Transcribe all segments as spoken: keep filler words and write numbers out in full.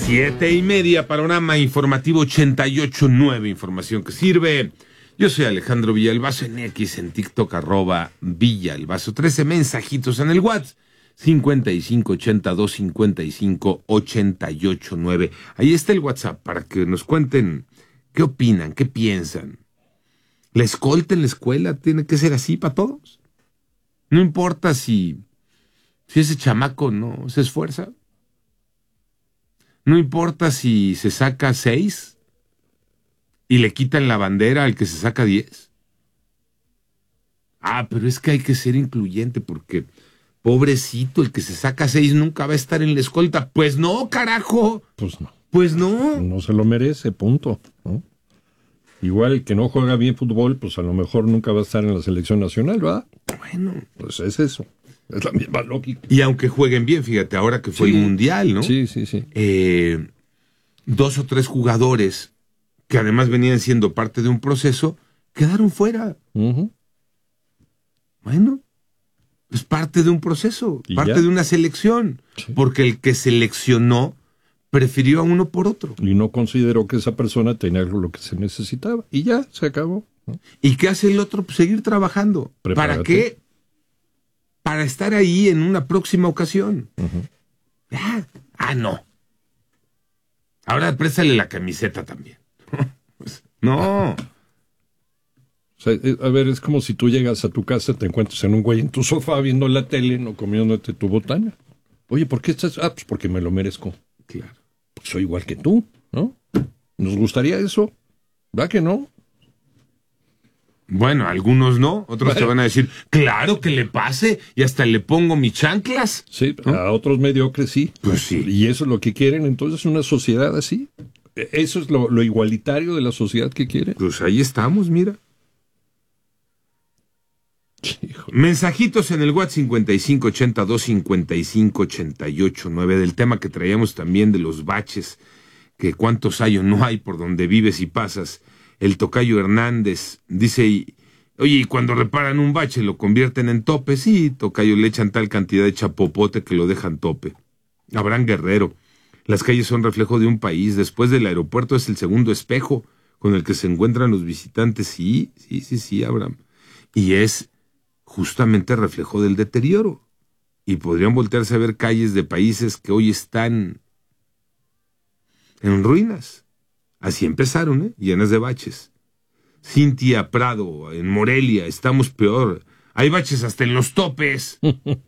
Siete y media, panorama informativo ochenta y ocho nueve, información que sirve. Yo soy Alejandro Villalbazo, en X, en TikTok, arroba Villalbazo. trece mensajitos en el WhatsApp, cincuenta y cinco ochenta y dos cincuenta y cinco ochenta y ocho nueve. Ahí está el WhatsApp para que nos cuenten qué opinan, qué piensan. ¿La escolta en la escuela tiene que ser así para todos? No importa si, si ese chamaco no se esfuerza. No importa si se saca seis y le quitan la bandera al que se saca diez. Ah, pero es que hay que ser incluyente porque, pobrecito, el que se saca seis nunca va a estar en la escolta. Pues no, carajo. Pues no. Pues no. No se lo merece, punto, ¿no? Igual el que no juega bien fútbol, pues a lo mejor nunca va a estar en la selección nacional, ¿verdad? Bueno. Pues es eso. Es la misma lógica. Y aunque jueguen bien, fíjate, ahora que fue sí, el Mundial, ¿no? Sí, sí, sí. Eh, dos o tres jugadores que además venían siendo parte de un proceso, quedaron fuera. Uh-huh. Bueno, es parte de un proceso, parte ya? de una selección, Sí. porque el que seleccionó prefirió a uno por otro. Y no consideró que esa persona tenía lo que se necesitaba. Y ya, se acabó, ¿no? ¿Y qué hace el otro? Pues seguir trabajando. Prepárate. ¿Para qué? Para estar ahí en una próxima ocasión. Uh-huh. Ah, ah, no. Ahora préstale la camiseta también. No. O sea, a ver, es como si tú llegas a tu casa, te encuentras en un güey en tu sofá viendo la tele, no comiéndote tu botana. Oye, ¿por qué estás? Ah, pues porque me lo merezco. Claro. Pues soy igual que tú, ¿no? ¿Nos gustaría eso? ¿Va que no? Bueno, algunos no, otros bueno. te van a decir, claro que le pase, y hasta le pongo mis chanclas. Sí, ¿no? A otros mediocres sí. Pues sí. Y eso es lo que quieren, entonces, una sociedad así. Eso es lo, lo igualitario de la sociedad que quieren. Pues ahí estamos, mira. Híjole. Mensajitos en el WhatsApp cincuenta y cinco ochenta y dos cincuenta y cinco ochenta y ocho nueve, del tema que traíamos también de los baches, que cuántos hay o no hay por donde vives y pasas. El tocayo Hernández dice, y, oye, y cuando reparan un bache lo convierten en tope. Sí, tocayo, le echan tal cantidad de chapopote que lo dejan tope. Abraham Guerrero, las calles son reflejo de un país, después del aeropuerto es el segundo espejo con el que se encuentran los visitantes. Sí, sí, sí, sí, Abraham. Y es justamente reflejo del deterioro. Y podrían voltearse a ver calles de países que hoy están en ruinas. Así empezaron, ¿eh? Llenas de baches. Cintia Prado, en Morelia, estamos peor. Hay baches hasta en los topes.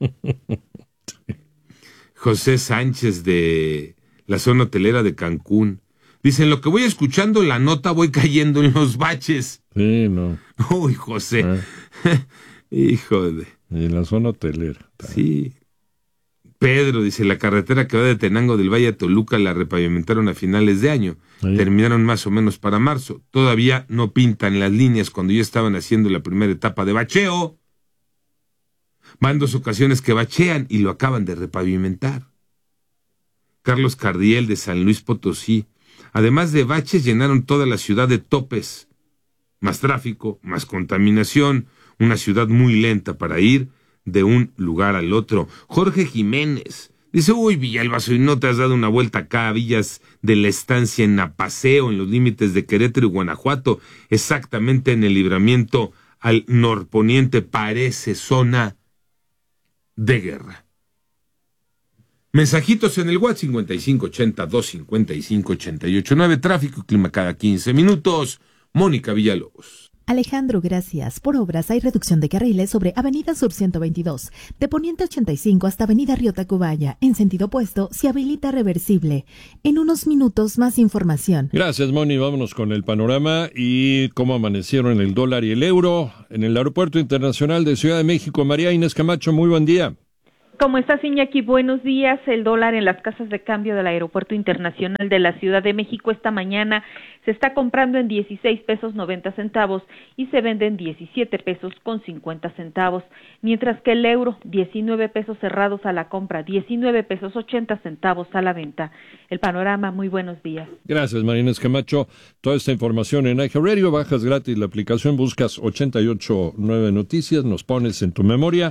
José Sánchez, de la zona hotelera de Cancún. Dicen, lo que voy escuchando la nota, voy cayendo en los baches. Sí, no. Uy, José. Eh. Hijo de... Y en la zona hotelera. Sí. Pedro dice, la carretera que va de Tenango del Valle a Toluca la repavimentaron a finales de año. Sí. Terminaron más o menos para marzo. Todavía no pintan las líneas cuando ya estaban haciendo la primera etapa de bacheo. Van dos ocasiones que bachean y lo acaban de repavimentar. Carlos Cardiel, de San Luis Potosí. Además de baches, llenaron toda la ciudad de topes. Más tráfico, más contaminación. Una ciudad muy lenta para ir de un lugar al otro. Jorge Jiménez dice, uy, Villalbazo, ¿y no te has dado una vuelta acá a Villas de la Estancia en Apaseo, en los límites de Querétaro y Guanajuato? Exactamente en el libramiento al norponiente, parece zona de guerra. Mensajitos en el WhatsApp cincuenta y cinco ochenta y dos cincuenta y cinco ochenta y ocho nueve, tráfico y clima cada quince minutos. Mónica Villalobos. Alejandro, gracias. Por obras hay reducción de carriles sobre Avenida Sur ciento veintidós, de Poniente ochenta y cinco hasta Avenida Río Tacubaya. En sentido opuesto, se habilita reversible. En unos minutos, más información. Gracias, Moni. Vámonos con el panorama y cómo amanecieron el dólar y el euro en el Aeropuerto Internacional de Ciudad de México. María Inés Camacho, muy buen día. ¿Cómo estás, Iñaki? Buenos días. El dólar en las casas de cambio del Aeropuerto Internacional de la Ciudad de México esta mañana se está comprando en dieciséis pesos noventa centavos y se vende en diecisiete pesos con cincuenta centavos, mientras que el euro, diecinueve pesos cerrados a la compra, diecinueve pesos ochenta centavos a la venta. El panorama, muy buenos días. Gracias, María Inés Camacho. Toda esta información en iHeartRadio, bajas gratis la aplicación, buscas ochenta y ocho nueve Noticias, nos pones en tu memoria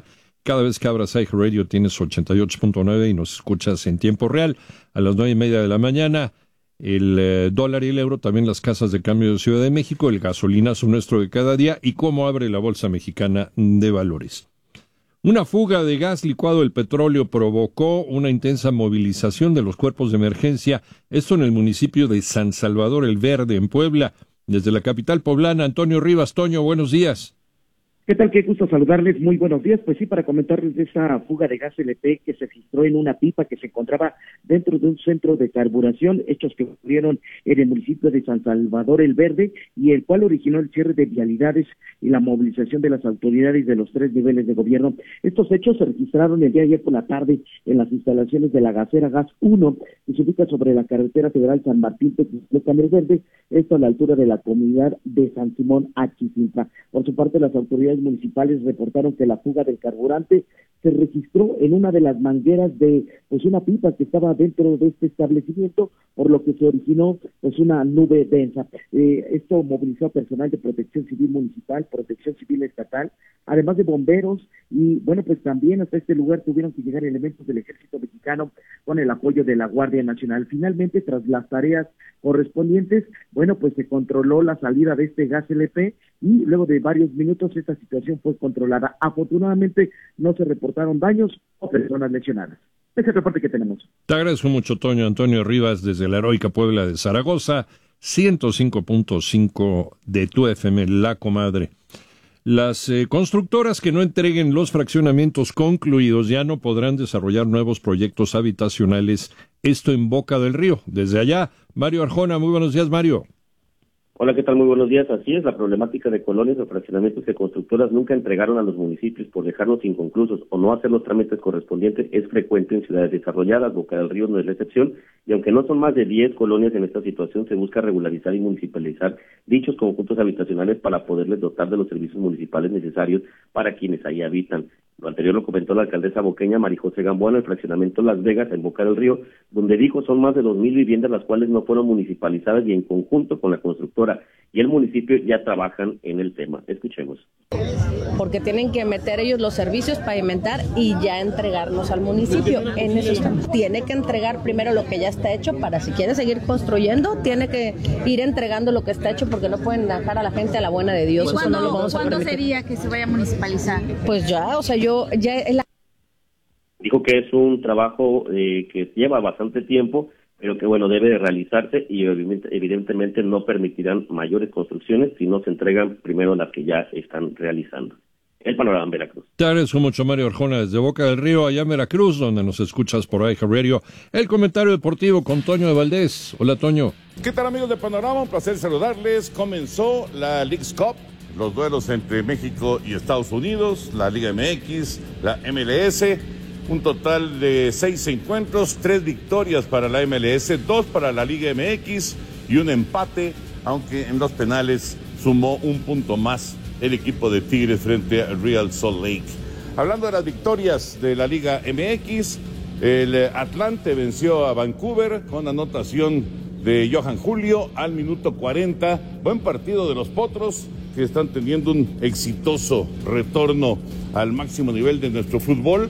Cada vez que abras iHeartRadio tienes ochenta y ocho punto nueve y nos escuchas en tiempo real. A las nueve y media de la mañana, el eh, dólar y el euro, también las casas de cambio de Ciudad de México, el gasolinazo nuestro de cada día y cómo abre la Bolsa Mexicana de Valores. Una fuga de gas licuado del petróleo provocó una intensa movilización de los cuerpos de emergencia, esto en el municipio de San Salvador el Verde, en Puebla. Desde la capital poblana, Antonio Rivas. Toño, buenos días. ¿Qué tal? Qué gusto saludarles. Muy buenos días. Pues sí, para comentarles de esa fuga de gas L P que se registró en una pipa que se encontraba dentro de un centro de carburación, hechos que ocurrieron en el municipio de San Salvador el Verde, y el cual originó el cierre de vialidades y la movilización de las autoridades de los tres niveles de gobierno. Estos hechos se registraron el día de ayer por la tarde en las instalaciones de la gasera Gas uno, que se ubica sobre la carretera federal San Martín Texmelucan el Verde, esto a la altura de la comunidad de San Simón Achicintra. Por su parte, las autoridades municipales reportaron que la fuga del carburante se registró en una de las mangueras de pues una pipa que estaba dentro de este establecimiento, por lo que se originó pues una nube densa. Eh, esto movilizó a personal de Protección Civil Municipal, Protección Civil Estatal, además de bomberos, y bueno, pues también hasta este lugar tuvieron que llegar elementos del Ejército Mexicano con el apoyo de la Guardia Nacional. Finalmente, tras las tareas correspondientes, bueno, pues se controló la salida de este gas L P y luego de varios minutos esta situación fue controlada. Afortunadamente no se reportaron daños o personas lesionadas. Ese es el reporte que tenemos. Te agradezco mucho, Toño. Antonio Rivas, desde la heroica Puebla de Zaragoza, ciento cinco punto cinco de tu F M, La Comadre. Las eh, constructoras que no entreguen los fraccionamientos concluidos ya no podrán desarrollar nuevos proyectos habitacionales, esto en Boca del Río. Desde allá, Mario Arjona. Muy buenos días, Mario. Hola, ¿qué tal? Muy buenos días. Así es, la problemática de colonias o fraccionamientos que constructoras nunca entregaron a los municipios por dejarlos inconclusos o no hacer los trámites correspondientes es frecuente en ciudades desarrolladas. Boca del Río no es la excepción, y aunque no son más de diez colonias en esta situación, se busca regularizar y municipalizar dichos conjuntos habitacionales para poderles dotar de los servicios municipales necesarios para quienes ahí habitan. Lo anterior lo comentó la alcaldesa boqueña Marijose Gamboa en el fraccionamiento Las Vegas, en Boca del Río, donde dijo son más de dos mil viviendas las cuales no fueron municipalizadas y en conjunto con la constructora y el municipio ya trabajan en el tema. Escuchemos. Porque tienen que meter ellos los servicios, pavimentar y ya entregarnos al municipio. En eso estamos. Tiene que entregar primero lo que ya está hecho para si quiere seguir construyendo, tiene que ir entregando lo que está hecho porque no pueden dejar a la gente a la buena de Dios. ¿Y eso no lo vamos a ¿cuándo permitir. sería que se vaya a municipalizar? Pues ya, o sea, yo ya... La... Dijo que es un trabajo eh, que lleva bastante tiempo, pero que bueno, debe de realizarse y evidentemente no permitirán mayores construcciones si no se entregan primero las que ya están realizando. El panorama en Veracruz. Te agradezco mucho, Mario Arjona, desde Boca del Río, allá en Veracruz, donde nos escuchas por iHeartRadio. El comentario deportivo con Toño de Valdés. Hola, Toño. ¿Qué tal, amigos de Panorama? Un placer saludarles. Comenzó la Leagues Cup, los duelos entre México y Estados Unidos, la Liga M X, la M L S. Un total de seis encuentros, tres victorias para la M L S, dos para la Liga M X y un empate, aunque en los penales sumó un punto más el equipo de Tigres frente a Real Salt Lake. Hablando de las victorias de la Liga M X, el Atlante venció a Vancouver con anotación de Johan Julio al minuto cuarenta. Buen partido de los Potros, que están teniendo un exitoso retorno al máximo nivel de nuestro fútbol.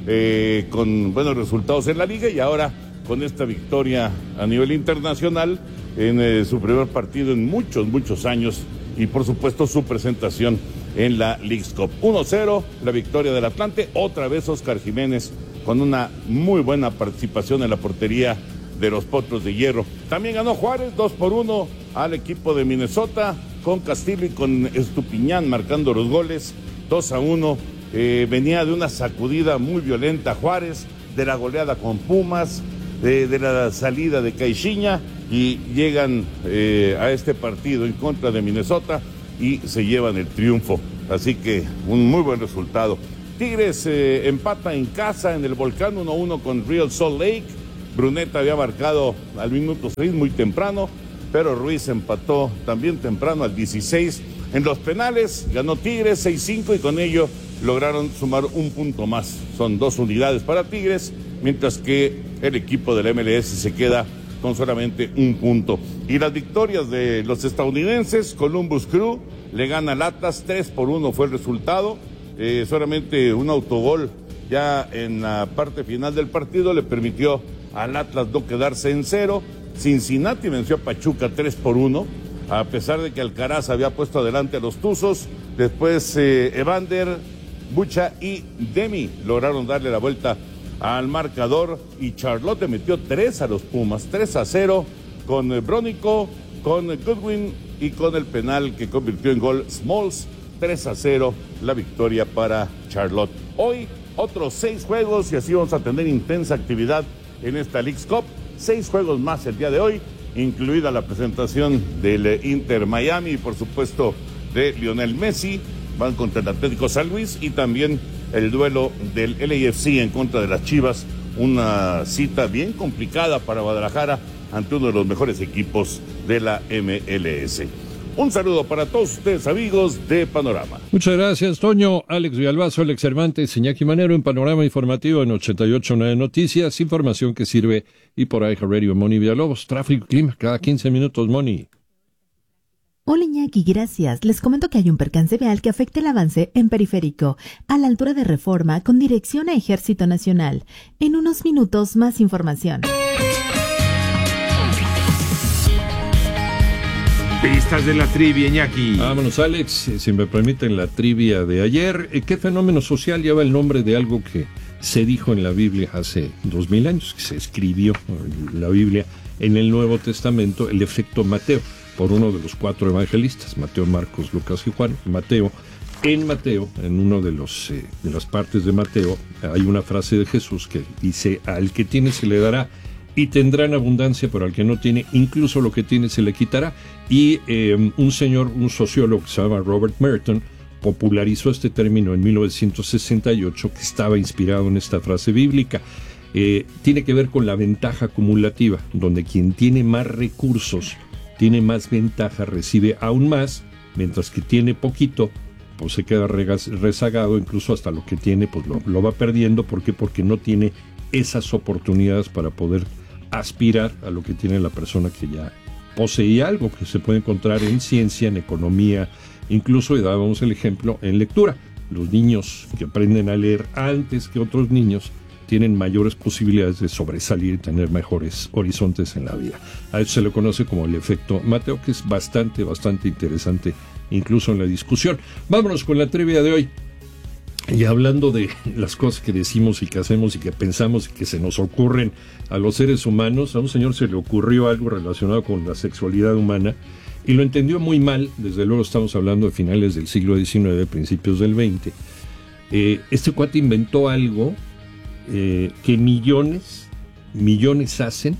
Eh, con buenos resultados en la liga y ahora con esta victoria a nivel internacional en eh, su primer partido en muchos, muchos años y por supuesto su presentación en la Leagues Cup. uno cero, la victoria del Atlante, otra vez Oscar Jiménez con una muy buena participación en la portería de los Potros de Hierro. También ganó Juárez dos por uno al equipo de Minnesota con Castillo y con Estupiñán marcando los goles, dos a uno. Eh, venía de una sacudida muy violenta Juárez, de la goleada con Pumas, de, de la salida de Caixinha y llegan eh, a este partido en contra de Minnesota y se llevan el triunfo. Así que un muy buen resultado. Tigres eh, empata en casa en el Volcán uno a uno con Real Salt Lake. Bruneta había marcado al minuto seis muy temprano, pero Ruiz empató también temprano al dieciséis. En los penales ganó Tigres seis cinco y con ello lograron sumar un punto más. Son dos unidades para Tigres, mientras que el equipo de la M L S se queda con solamente un punto. Y las victorias de los estadounidenses, Columbus Crew le gana al Atlas, tres por uno fue el resultado. Eh, solamente un autogol ya en la parte final del partido le permitió al Atlas no quedarse en cero. Cincinnati venció a Pachuca tres por uno, a pesar de que Alcaraz había puesto adelante a los Tuzos. Después eh, Evander, Bucha y Demi lograron darle la vuelta al marcador y Charlotte metió tres a los Pumas, tres a cero con Brónico, con Goodwin y con el penal que convirtió en gol Smalls. Tres a cero la victoria para Charlotte. Hoy otros seis juegos y así vamos a tener intensa actividad en esta Leagues Cup. Seis juegos más el día de hoy, incluida la presentación del Inter Miami y por supuesto de Lionel Messi. Van contra el Atlético San Luis y también el duelo del L A F C en contra de las Chivas. Una cita bien complicada para Guadalajara ante uno de los mejores equipos de la M L S. Un saludo para todos ustedes, amigos de Panorama. Muchas gracias, Toño. Alex Villalbazo, Alex Cervantes, Iñaki Manero en Panorama Informativo en ochenta y ocho punto nueve Noticias. Información que sirve y por ahí Radio Moni Villalobos. Tráfico y clima cada quince minutos, Moni. Hola Iñaki, gracias. Les comento que hay un percance vial que afecta el avance en Periférico, a la altura de Reforma, con dirección a Ejército Nacional. En unos minutos, más información. Pistas de la trivia, Iñaki. Vámonos, Alex. Si me permiten la trivia de ayer. ¿Qué fenómeno social lleva el nombre de algo que se dijo en la Biblia hace dos mil años? Que se escribió en la Biblia en el Nuevo Testamento, el efecto Mateo, por uno de los cuatro evangelistas, Mateo, Marcos, Lucas y Juan. Mateo, en Mateo, en uno de los eh, de las partes de Mateo, hay una frase de Jesús que dice: al que tiene se le dará y tendrán abundancia, pero al que no tiene, incluso lo que tiene se le quitará. Y eh, un señor, un sociólogo que se llama Robert Merton, popularizó este término en mil novecientos sesenta y ocho, que estaba inspirado en esta frase bíblica. Eh, tiene que ver con la ventaja acumulativa, donde quien tiene más recursos, tiene más ventaja, recibe aún más, mientras que tiene poquito, pues se queda rezagado, incluso hasta lo que tiene, pues lo, lo va perdiendo. ¿Por qué? Porque no tiene esas oportunidades para poder aspirar a lo que tiene la persona que ya poseía algo, que se puede encontrar en ciencia, en economía, incluso, y dábamos el ejemplo, en lectura. Los niños que aprenden a leer antes que otros niños tienen mayores posibilidades de sobresalir y tener mejores horizontes en la vida. A eso se le conoce como el efecto Mateo, que es bastante, bastante interesante, incluso en la discusión. Vámonos con la trivia de hoy. Y hablando de las cosas que decimos y que hacemos y que pensamos y que se nos ocurren a los seres humanos, a un señor se le ocurrió algo relacionado con la sexualidad humana y lo entendió muy mal. Desde luego estamos hablando de finales del siglo diecinueve, principios del veinte. Eh, este cuate inventó algo eh, que millones, millones hacen,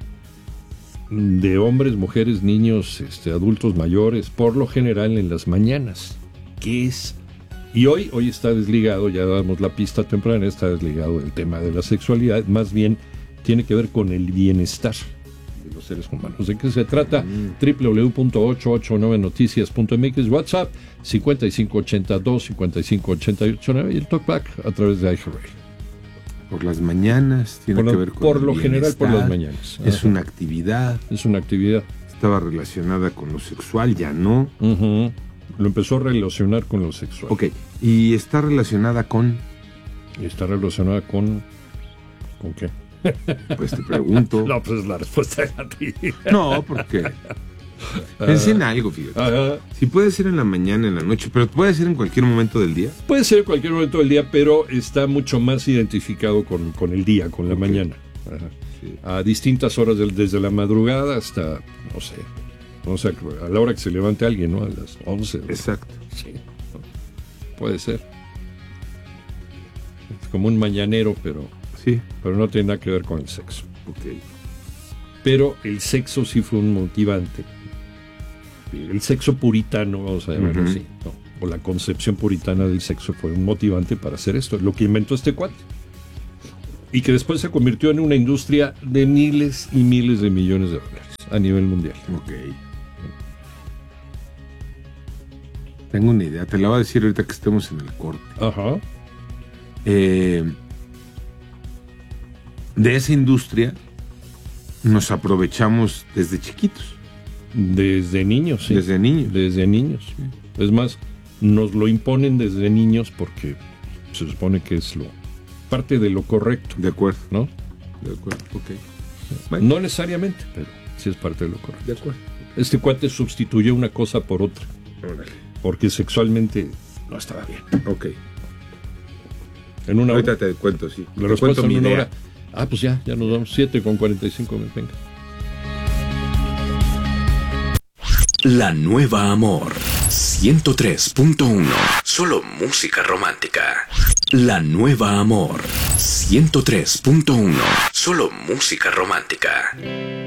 de hombres, mujeres, niños, este, adultos mayores, por lo general en las mañanas. ¿Qué es? Y hoy, hoy está desligado, ya damos la pista temprana, está desligado del tema de la sexualidad, más bien tiene que ver con el bienestar de los seres humanos. ¿De qué se trata? Mm. doble u doble u doble u punto ochocientos ochenta y nueve noticias punto m x, WhatsApp cincuenta y cinco ochenta y dos, cincuenta y cinco ochenta y ocho nueve y el Talkback a través de iHeartRadio. Por las mañanas, tiene por que lo, ver con Por el lo bienestar. general, por las mañanas. Es Ajá. una actividad. Es una actividad. Estaba relacionada con lo sexual, ya no. Uh-huh. Lo empezó a relacionar con lo sexual. Ok, y está relacionada con... ¿Y está relacionada con... ¿Con qué? Pues te pregunto. No, pues la respuesta es a ti. No, porque... Pensé en algo, fíjate. Ajá. Si puede ser en la mañana, en la noche, pero puede ser en cualquier momento del día. Puede ser en cualquier momento del día, pero está mucho más identificado con, con el día, con la okay. mañana. Ajá. Sí. A distintas horas, del, desde la madrugada hasta, no sé... O sea, a la hora que se levante alguien, ¿no? A las once. Exacto. Sí. Puede ser. Es como un mañanero, pero... Sí. Pero no tiene nada que ver con el sexo. Ok. Pero el sexo sí fue un motivante. El sexo puritano, vamos a llamarlo uh-huh. así, ¿no? O la concepción puritana del sexo fue un motivante para hacer esto. Lo que inventó este cuate. Y que después se convirtió en una industria de miles y miles de millones de dólares a nivel mundial. Ok. Tengo una idea, te la voy a decir ahorita que estemos en el corte. Ajá. Eh, de esa industria nos aprovechamos desde chiquitos. Desde niños, sí. Desde niños. Desde niños. Sí. Es más, nos lo imponen desde niños porque se supone que es lo parte de lo correcto. De acuerdo. ¿No? De acuerdo, ok. Bueno. No necesariamente, pero sí es parte de lo correcto. De acuerdo. Este cuate sustituyó una cosa por otra. Órale. Porque sexualmente no estaba bien. Ok. En una Ahorita hora. te cuento, sí. La te respuesta cuento en mi una idea. hora. Ah, pues ya, ya nos vamos. siete con cuarenta y cinco, venga. La Nueva Amor ciento tres punto uno. Solo música romántica. La Nueva Amor ciento tres punto uno. Solo música romántica.